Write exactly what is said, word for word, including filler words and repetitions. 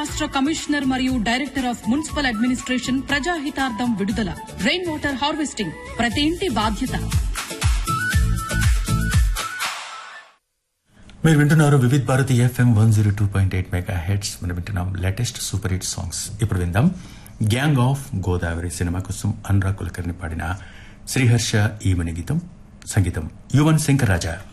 రాష్ట్ర కమిషనర్ మరియు director of municipal administration ప్రజాహితార్థం విడుదల. రెయిన్ వాటర్ హార్వెస్టింగ్ ప్రతి ఇంటి బాధ్యత. మీరు వింటున్నారు Vividh Bharati FM one zero two point eight mega heads. మనం వింటున్నాం లేటెస్ట్ సూపర్ హిట్ సాంగ్స్. ఇప్పుడు విందాం గ్యాంగ్ ఆఫ్ గోదావరి సినిమా కోసం అనురాగ్ కులకర్ణి పాడిన శ్రీహర్ష ఈమని గీతం. సంగీతం యువన్ శంకర్ రాజా.